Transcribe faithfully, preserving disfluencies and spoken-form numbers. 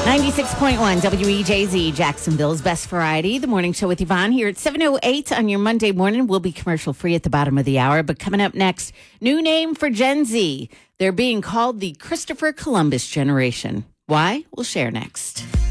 ninety-six point one W E J Z, Jacksonville's best variety. The morning show with Yvonne here at seven oh eight on your Monday morning. We'll be commercial free at the bottom of the hour. But coming up next, new name for Gen Z. They're being called the Christopher Columbus generation. Why? We'll share next.